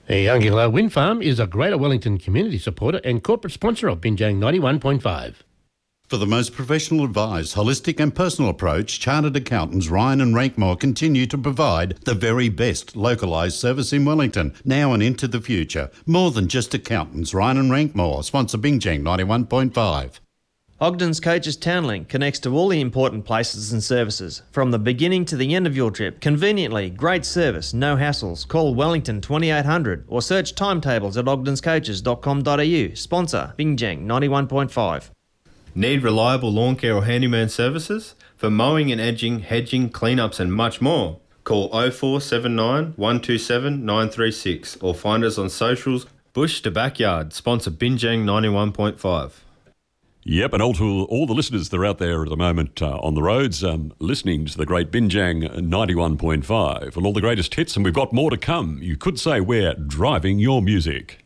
Youngilla Wind Farm is a Greater Wellington community supporter and corporate sponsor of Binjang 91.5. For the most professional advice, holistic and personal approach, Chartered Accountants Ryan and Rankmore continue to provide the very best localised service in Wellington, now and into the future. More than just accountants, Ryan and Rankmore sponsor Binjang 91.5. Ogden's Coaches Townlink connects to all the important places and services. From the beginning to the end of your trip, conveniently, great service, no hassles. Call Wellington 2800 or search timetables at ogdenscoaches.com.au. Sponsor Binjang 91.5. Need reliable lawn care or handyman services? For mowing and edging, hedging, cleanups and much more. Call 0479 127 936 or find us on socials. Bush to Backyard, sponsor Binjang 91.5. Yep, and all to all the listeners that are out there at the moment on the roads listening to the great Binjang 91.5 and all the greatest hits, and we've got more to come. You could say we're driving your music.